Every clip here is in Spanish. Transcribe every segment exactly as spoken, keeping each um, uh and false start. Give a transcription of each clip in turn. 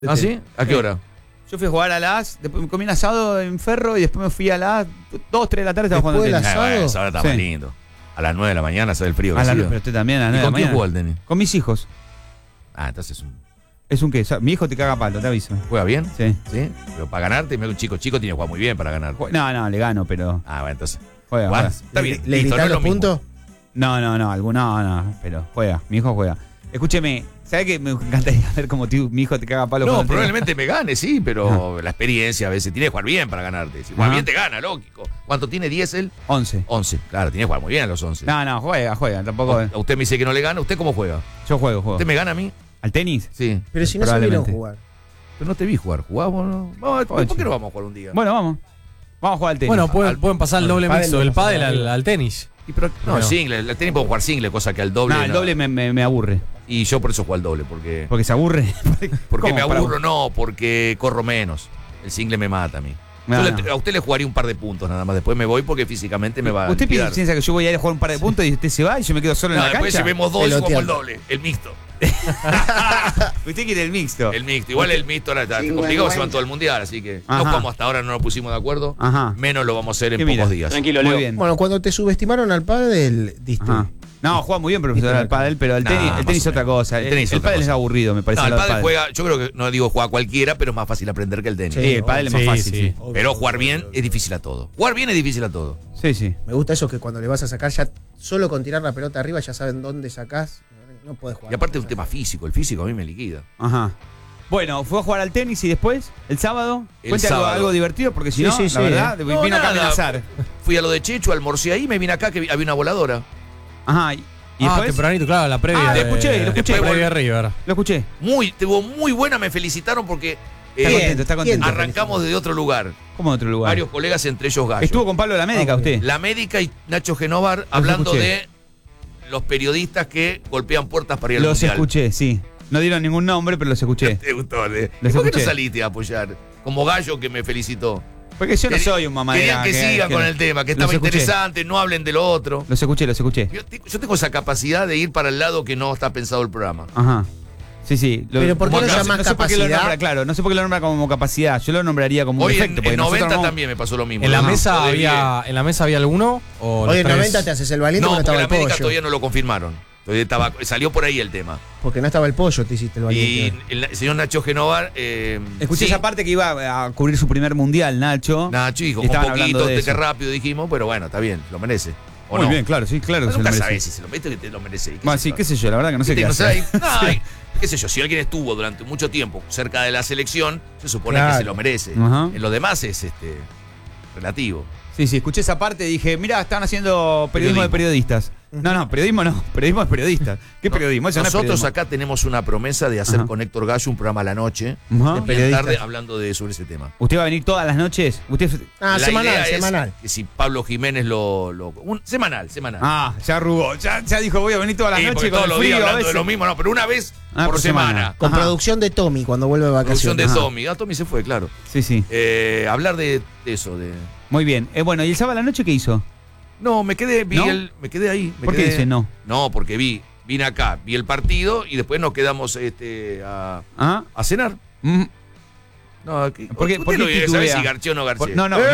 ¿Ah, sí? ¿A qué hora? Yo fui a jugar a las, después me comí un asado en Ferro y después me fui a las dos, tres de la tarde estaba jugando ¿Después al del tenis. asado? Eh, bueno, esa hora está Sí. más lindo. A las nueve de la mañana, sabe el frío que A la- hacía. pero usted también a las ¿Y nueve de con la quién mañana. jugó al tenis? Con mis hijos. Ah, entonces es un... ¿Es un qué? Mi hijo te caga a palo, te aviso. ¿Juega bien? Sí. ¿Sí? Pero para ganarte, mira, un chico chico tiene que jugar muy bien para ganar. Jue- No, no, le gano, pero Ah, bueno, entonces. juega. Juan, juega. está bien. ¿Le listo, no gritan es lo los mismo. puntos? No, no, no, alguno, no, no, pero juega. Mi hijo juega. Escúcheme, ¿sabe que me encantaría ver cómo tu- mi hijo te caga a palo? No, jugando al tenis? probablemente me gane, sí, pero la experiencia a veces tiene que jugar bien para ganarte. Si juega Ajá. bien te gana, lógico. ¿Cuánto tiene? ¿diez él? once. once. Claro, tiene que jugar muy bien a los once. No, no, juega, juega. Tampoco. A usted me dice que no le gana. ¿Usted cómo juega? Yo juego, juego. ¿Usted me gana a mí? ¿Al tenis? Sí. Pero si no se vieron Probablemente. jugar. Pero no te vi jugar. ¿Jugamos? No? Vamos, ¿Por Oye. qué no vamos a jugar un día? Bueno, vamos. Vamos a jugar al tenis. Bueno, pueden, Al- pueden pasar el doble al pádel mixto no del pasa pádel nada. al, al tenis. Y pero- no, Bueno. single. El tenis puedo jugar single, cosa que al doble. no, el no. doble me, me, me aburre. Y yo por eso juego al doble, porque. Porque se aburre. Porque ¿Cómo? me Para- aburro, no, porque corro menos. El single me mata a mí. No, Yo le- no. a usted le jugaría un par de puntos nada más. Después me voy porque físicamente me va a. ¿Usted liquidar. piensa que yo voy a ir a jugar un par de puntos y usted se va y yo me quedo solo No, en la después cancha? si vemos dos y jugamos el Peloteando. doble. El mixto. Usted quiere el mixto. El mixto. Igual el mixto ahora está complicado, se van todo el mundial, así que Ajá. no como hasta ahora no nos pusimos de acuerdo. Ajá. Menos lo vamos a hacer en ¿Qué pocos mira? días. Tranquilo, Muy bien. Bueno, cuando te subestimaron al pádel, diste. Ajá. No, juega muy bien, profesor, Viste al pádel, pero el No, tenis, el más tenis es o otra menos. cosa. El El, tenis es el otra pádel es cosa. aburrido, me parece. No, el al lado del pádel juega, yo creo que no digo juega cualquiera, pero es más fácil aprender que el tenis. Sí, el pádel es más Sí, fácil, sí. sí. Obvio, Pero obvio, jugar bien obvio. es difícil a todo. Jugar bien es difícil a todo. Sí, sí. Me gusta eso que cuando le vas a sacar, ya solo con tirar la pelota arriba ya saben dónde sacás. No puedes jugar. Y aparte es un tema físico. El físico a mí me liquida. Ajá. Bueno, fue a jugar al tenis y después, el sábado, El cuente algo, sábado. algo divertido, porque si Sí, no, sí, la sí, verdad, eh. vino No, acá a nada. amenazar. Fui a lo de Chechu, almorcé ahí, me vine acá que vi- había una voladora. Ajá. ¿Y, y ah, después? tempranito, claro, la previa. Ah, lo de- escuché, lo escuché. La previa de River. Lo escuché. Muy, estuvo muy buena, me felicitaron porque Está eh, contento, está contento. ¿quién? arrancamos desde otro lugar. ¿Cómo en otro lugar? Varios colegas, entre ellos Gallo. Estuvo con Pablo de la Médica Ah, usted. La médica y Nacho Genovar hablando escuché. de los periodistas que golpean puertas para ir al Los mundial. escuché, sí. No dieron ningún nombre, pero los escuché. Te gustó, ¿eh? ¿Y Los ¿Por qué escuché. no saliste a apoyar? Como Gallo que me felicitó. Porque yo no Querí- soy un mamadera. Querían que, sigan con el tema, que los estaba escuché. interesante, no hablen de lo otro. Los escuché, los escuché. Yo, te- yo tengo esa capacidad de ir para el lado que no está pensado el programa. Ajá. Sí, sí. Lo- Pero ¿por qué como lo acá- llamás no sé por qué lo capacidad? nombra, claro, no sé por qué lo nombra como capacidad. Yo lo nombraría como Hoy un en, defecto. en porque nosotros noventa no- también me pasó lo mismo. ¿En la Ajá. mesa Lo de había en la mesa había alguno? O los Hoy en tres? noventa te haces el valiente No, porque no porque estaba la el médica pollo. todavía no lo confirmaron. Entonces estaba, salió por ahí el tema. Porque no estaba el pollo, te hiciste el Y valiente. el, el señor Nacho Genovar. Eh, Escuché sí, esa parte que iba a cubrir su primer mundial, Nacho. Nacho dijo, Y un estaban hablando poquito, de de que eso. rápido dijimos, pero bueno, está bien, lo merece. ¿O Muy no? bien, claro, sí, claro. que se lo Nunca merece. sabés si se lo merece o que te lo merece. ¿Qué Bueno, sé sí, yo? qué sé yo, la verdad que no sé qué No hacer. sabés- no, hay- qué sé yo, si alguien estuvo durante mucho tiempo cerca de la selección, se supone Claro. que se lo merece. Ajá. En lo demás es este relativo. Sí, sí, escuché esa parte y dije, mira, están haciendo periodismo, Periodismo. de periodistas. No, no, periodismo no, periodismo es periodistas. ¿Qué No, periodismo? Eso no es Nosotros periodismo. acá tenemos una promesa de hacer Ajá. con Héctor Gallo un programa a la noche, Ajá. bien periodistas. tarde, hablando de sobre ese tema. ¿Usted va a venir todas las noches? ¿Usted... Ah, La semanal, idea es semanal. que si Pablo Jiménez lo... lo- un- semanal, semanal. Ah, ya arrugó, ya, ya dijo, voy a venir todas las Sí, porque noches con todos el los frío días a hablando de veces. lo mismo, no, pero una vez Ah, por por semana. semana. Con Ajá. producción de Tommy cuando vuelve de Producción vacaciones. de Ajá. Tommy. Ah, Tommy se fue, claro. Sí, sí. Eh, hablar de, de eso, de... Muy bien. Eh, bueno, ¿y el sábado a la noche qué hizo? No, me quedé, vi ¿No? el- me quedé ahí. me ¿Por qué quedé- dice no? No, porque vi, vine acá, vi el partido y después nos quedamos este, a, ¿Ah? a cenar. Mm. No, aquí, ¿Por qué- usted por qué no sabe titubea? si garché o no garché. Por- no, no, ¡Eh! no.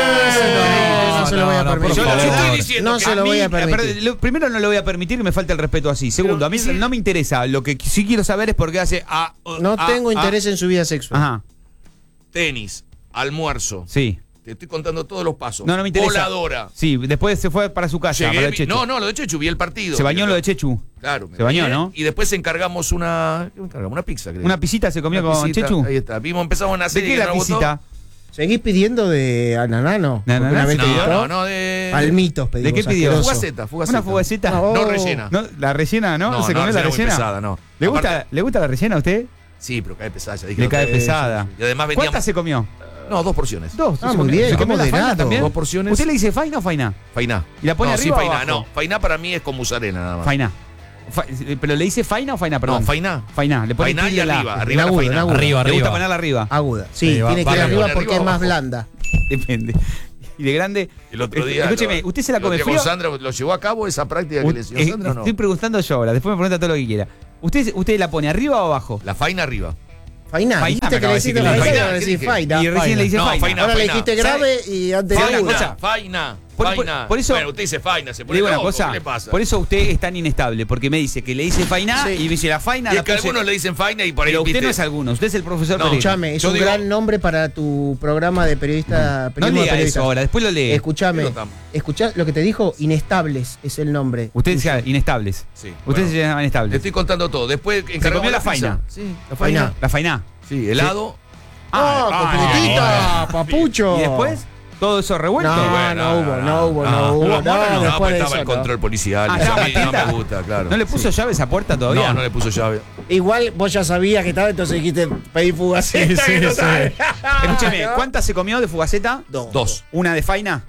No, no se lo voy a no, por permitir. Yo favor. le estoy diciendo No que se lo A voy mí, a permitir. aparte, lo- primero no le voy a permitir que me falte el respeto así. Segundo, a mí sí. no me interesa. Lo que sí quiero saber es por qué hace. ah, uh, No ah, tengo ah. interés en su vida sexual. Ajá, Tenis, almuerzo. sí. Te estoy contando todos los pasos. No, no me interesa. Voladora. Sí, después se fue para su casa. Llegué, para el vi- Chechu. no, no, lo de Chechu, vi el partido. Se bañó lo de Chechu. Claro. me Se bañó, bañé, ¿no? Y después encargamos una... ¿Qué encargamos? Una pizza, creo. ¿Una pisita se comió Una con pisita, Chechu? Ahí está. Vimos, empezamos una ¿De serie qué que la nos gustó. pisita? ¿Seguís pidiendo de ananano? ¿De Porque ananá? una vez te Sí, No, gustó. no, no, de... Palmitos pedimos. ¿De qué pidió? asqueroso. Fugaceta, fugaceta. ¿Una fugaceta? No, No Oh. rellena. No, la rellena, ¿no? No, ¿Se no, comió la rellena muy rellena? pesada, no. ¿Le gusta, Aparte- ¿Le gusta la rellena a usted? Sí, pero cae pesada. ya dije Le la cae otra vez. pesada. Y además veníamos... ¿Cuántas se comió? No, dos porciones. Dos. Ah, ¿Se muy comió- bien, ¿Se qué comió la faina moderado. también? Dos porciones. ¿Usted le dice faina o faina? Fainá. ¿Y la pone no, arriba sí, o fainá, abajo? no. Fainá para mí es con musarela nada más. Faina. Fa- ¿Pero le dice faina o faina, perdón? No, fainá. Faina. Le pone Fainá y tilde la- arriba. En Arriba la agudo, fainá. en agudo. Arriba, Le gusta arriba. ponerla arriba. Aguda. Sí, Sí, va- tiene que va ir arriba, arriba porque es arriba, más abajo. blanda. Depende. Y de grande. El otro día. Escúcheme, lo- ¿usted se la el come otro día frío? con Sandra lo llevó a cabo esa práctica que U- le enseñó eh, Sandra o no? Estoy preguntando yo ahora, después me pregunta todo lo que quiera. ¿Usted, ¿Usted la pone arriba o abajo? La faina arriba. Fainá, Fainá, dijiste me que acaba le de decir hiciste que le Fainá, Fainá, ahora ¿qué decís dije? Faina. Y recién le dice No, Faina. Faina. Ahora le dijiste grave y antes ¿Sabe de una una. cosa? Faina. Por- por- Faina. por eso- Bueno, usted dice Faina, se Le pone digo una loco, cosa, ¿qué le pasa? por eso usted es tan inestable, porque me dice que le dice Faina Sí. y me dice la Faina Y la es que puse- algunos le dicen Faina y por ahí Pero usted viste- no es alguno, usted es el profesor No, Pereira. Escuchame, es Yo un digo- gran nombre para tu programa de periodista. No periodismo de lea periodistas. eso ahora, después lo lee. Escuchame, Digo tam- escuchá lo que te dijo, Inestables es el nombre. Usted decía inestables. Sí, Usted bueno, se llama Le inestables. estoy contando todo. Después Se encargamos comió la pizza. Faina. Sí, la Faina. Faina. La Faina. Sí, helado. ¡Ah, completita, papucho! ¿Y después? ¿Todo eso revuelto? No, bueno, no hubo, no hubo, no no. hubo. ¿Hubo No, amor o no? No, después pues de estaba eso, el no. control policial. Ah, y eso ¿ya, a mí no Matilda? me gusta, claro. ¿No le puso llave a esa puerta todavía? No, no le puso llave. Igual vos ya sabías que estaba, entonces dijiste pedí fugaceta. Sí, que sí, no sí. sabe. Escúcheme, ¿No? ¿cuántas se comió de fugaceta? Dos. Dos. ¿Una de Faina?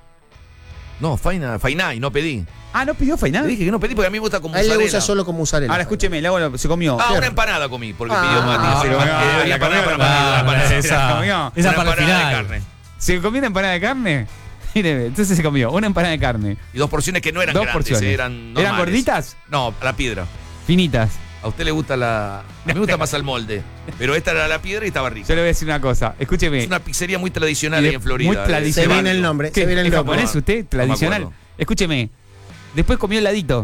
No, Faina, Faina y no pedí. Ah, ¿no pidió Faina? Le dije que no pedí porque a mí me gusta como A él le gusta mozzarella. solo con mozzarella. Ahora escúcheme, le hago lo- se comió. Ah, una empanada comí, porque Ah, pidió Mati. se Porque comió, había la empanada comió, para Mati, Ah, una empanada. se la esa, comió. esa Una para el empanada de final. carne. ¿Se comió una empanada de carne? Mire, entonces se comió una empanada de carne. Y dos porciones que no eran Dos grandes, porciones. eh, eran normales. ¿Eran gorditas? No, a la piedra. Finitas. A usted le gusta la... A mí me gusta más al molde. Pero esta era la piedra y estaba rica. Yo le voy a decir una cosa. Escúcheme. Es una pizzería muy tradicional Y de- ahí en Florida. muy eh, tradicional. Se de viene el barrio. nombre, ¿Qué? se viene el ¿Es nombre. japonés usted? No me Tradicional. acuerdo. Escúcheme. Después comió heladito.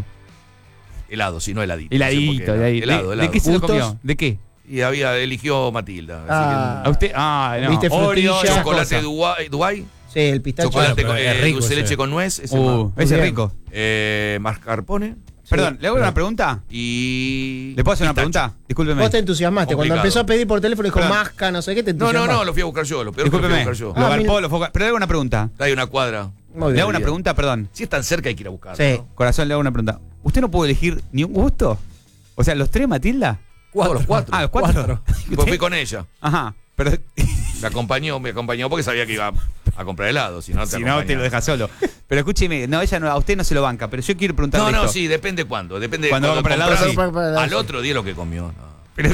Helado, sí, no heladito. no sé por Heladito, qué era. heladito. Helado, ¿De, helado. ¿De qué se lo ¿Gustos? comió? ¿De qué? Y había, eligió Matilda. Así Ah. A usted. Ah, no. ¿Viste Oreo, frutilla? esas Chocolate cosas. Dubái, Dubái Sí, el pistacho. chocolate Bueno, con pero es eh, rico dulce de ese. leche con nuez, ese Uh, más. ese es bien. rico. Eh, mascarpone Perdón, ¿le hago una pregunta? y... ¿Le puedo hacer una pistacho. pregunta? Discúlpeme. Vos te entusiasmaste. Cuando Complicado. empezó a pedir por teléfono dijo Perdón. masca, no sé qué, te No, no, entusiasmaste. no, lo fui a buscar yo, lo peor es que lo fui a Discúlpeme. buscar yo. Lo Ah, garpó, mira. lo fue- Pero le hago una pregunta. Hay una cuadra. Muy Le bien. hago una pregunta, perdón. Si es tan cerca hay que ir a buscarlo. Sí. ¿no? Corazón, le hago una pregunta. ¿Usted no pudo elegir ni un gusto? O sea, ¿los tres, Matilda? Cuatro, los cuatro. Ah, los cuatro. Cuatro. Pues fui con ella. Ajá. Pero Me acompañó, me acompañó porque sabía que iba a comprar helado, si no te si no, te acompañaba. lo deja solo. Pero escúcheme, no, ella no, a usted no se lo banca, pero yo quiero preguntarle No, no, esto. sí, depende cuándo. Depende Cuando va a comprar helado, compras, sí. Para- para- para- Al otro día lo que comió. No. Pero,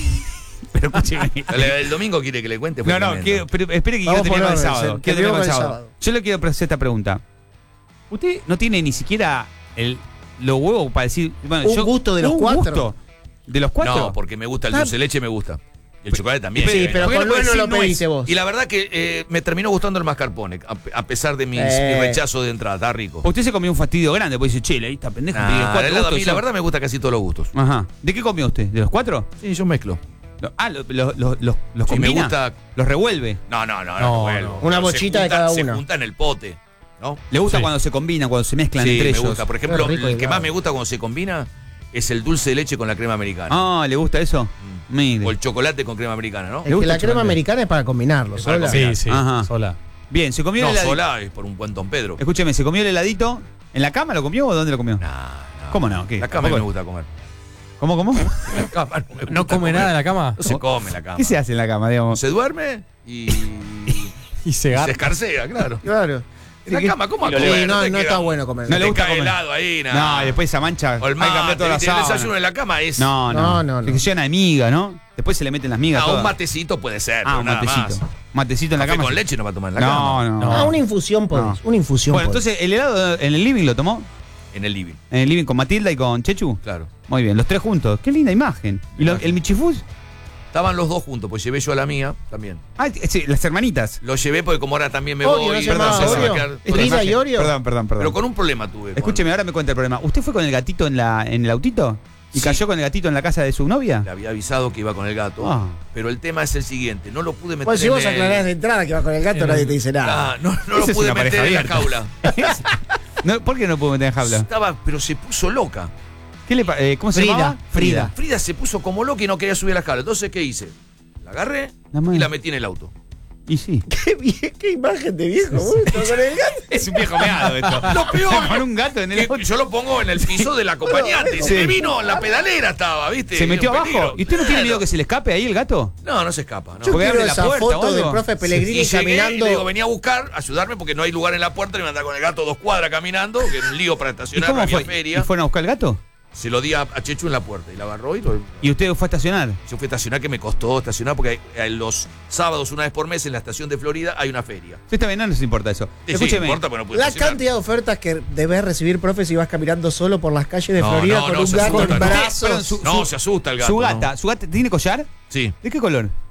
pero escúcheme. El, el domingo quiere que le cuente. fue No, no, tremendo. quiero, pero espere que Vamos quiero terminar por con el orden, sábado. se- Quiero terminar terminó con el con el sábado. sábado. Yo le quiero hacer esta pregunta. Usted no tiene ni siquiera el, los huevos para decir. Bueno, Un yo, gusto de los un cuatro. gusto ¿De los cuatro? No, porque me gusta el dulce de leche, me gusta. Y el chocolate también. Sí, Eh, pero ¿por qué con no puede Luis no lo decir pediste nuez? vos. Y la verdad que eh, me terminó gustando el mascarpone, a, a pesar de mis, Eh. mi rechazo de entrada. Está rico. Usted se comió un fastidio grande, pues dice, che, ahí está pendejo. Nah, pide cuatro el helado a mí, gustos, la yo- verdad me gusta casi todos los gustos. Ajá. ¿De qué comió usted? ¿De los cuatro? Sí, yo mezclo. No, ah, lo- lo- lo- los, los Sí, me combina. gusta- Los revuelve. No, no, no, No, no. bueno. no. Una Se bochita de junta- cada Se una. junta en el pote, ¿no? Le gusta Sí. cuando se combinan, cuando se mezclan Sí, entre me ellos. gusta. Por ejemplo, Qué rico el que helado. más me gusta cuando se combina es el dulce de leche con la crema americana. Ah, ¿le gusta eso? Mm. Mire. O el chocolate con crema americana, ¿no? Es que gusta la el crema chocolate? americana es para combinarlo, Es para sola. combinar. Sí, sí, Ajá. sola. Bien, se comió No, el heladito. sola es por un buen Don Pedro. Escúcheme, ¿se comió el heladito? ¿En la cama lo comió o dónde lo comió? Nah, no. ¿Cómo no? ¿Qué? La cama no ¿Tampoco? me gusta comer. ¿Cómo, cómo? La cama no me gusta ¿No come comer. nada en la cama? No se come la cama. ¿Qué se hace en la cama, digamos? Se duerme y, Y se y se garpa. escarcea, claro. Claro. En la ¿qué? cama, ¿cómo a Sí, comer? no, te no queda- está bueno comer. No le te gusta cae comer. helado ahí, No, nada. y después esa mancha. O el hay que cambiar mate, toda la ¿viste? El sábana. desayuno en la cama es... No, no. No, no, no. Se llena de miga, ¿no? Después se le meten las migas Ah, todas. un matecito puede ser, Ah, pero un nada matecito. más. Matecito en la Café cama. con leche no va a tomar en la cama. No, no. No. Ah, una infusión podés. No. Una infusión Bueno, podés. entonces, ¿el helado en el living lo tomó? En el living, ¿En el living con Matilda y con Chechu? claro. Muy bien, los tres juntos. Qué linda imagen. ¿Y lo- Imagen. el michifús? Estaban los dos juntos, pues llevé yo a la mía también. Ah, sí, las hermanitas. Lo llevé porque como ahora también me Oreo, voy... ¿no se entonces llamaba se va a Oreo? quedar ¿Es toda la Frida imagen. y Oreo? Perdón, perdón, perdón. Pero con un problema tuve. con- Escúcheme, ahora me cuenta el problema. ¿Usted fue con el gatito en, la, en el autito? ¿Y Sí. cayó con el gatito en la casa de su novia? Le había avisado que iba con el gato. Ah. Pero el tema es el siguiente, no lo pude meter Bueno, si en vos el- aclarás de entrada que vas con el gato, Eh, nadie te dice nada. Ah, no, no lo Esa es pude una pareja meter en la abierta. jaula. No, ¿por qué no pudo meter en jaula? Estaba, pero se puso loca. ¿Qué le pa- eh, ¿Cómo se Frida, llama? Frida. Frida se puso como loca y no quería subir a la jaula. Entonces, ¿qué hice? La agarré La madre. y la metí en el auto. Y sí. Qué, vie- qué imagen de viejo, vos, con el gato. Es un viejo meado esto. Lo peor. Con un gato en el Que auto. yo lo pongo en el piso del acompañante. Sí. Se me vino en la pedalera, estaba, ¿viste? ¿Se metió Un abajo? peligro. ¿Y usted no tiene Claro. miedo que se le escape ahí el gato? No, no se escapa. No. Yo Porque quiero abre la esa puerta o foto del algo. profe Pellegrini Y llegué caminando. y le digo, venía a buscar, ayudarme porque no hay lugar en la puerta y me andaba con el gato dos cuadras caminando, que es un lío para ¿Y estacionar, cómo no había fue? feria. ¿Y fueron a buscar el gato? Se lo di a, a Chechu en la puerta y la agarró y lo, ¿Y usted fue a estacionar? yo fui a estacionar, que me costó estacionar porque hay- los sábados una vez por mes en la estación de Florida hay una feria. Usted está bien, no nos importa eso. Sí, sí, Escúcheme. importa, pero no pude La estacionar. cantidad de ofertas que debes recibir, profe, si vas caminando solo por las calles de No, Florida no, con no, un se gato asusta, en no. brazos. Perdón, su- No, su- se asusta el gato. Su ¿no? gata, ¿su gata tiene collar? Sí, ¿De qué color?